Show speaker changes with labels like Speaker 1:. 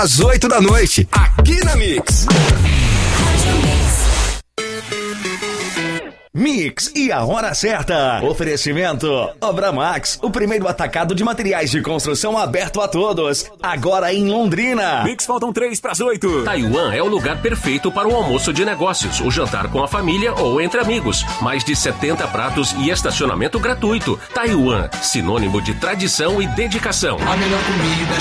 Speaker 1: às 8 da noite, aqui na Mix.
Speaker 2: Mix e a hora certa. Oferecimento Obra Max, o primeiro atacado de materiais de construção aberto a todos. Agora em Londrina.
Speaker 3: Mix, faltam 3:8.
Speaker 4: Taiwan é o lugar perfeito para o almoço de negócios, o jantar com a família ou entre amigos. Mais de 70 pratos e estacionamento gratuito. Taiwan, sinônimo de tradição e dedicação.
Speaker 5: A melhor comida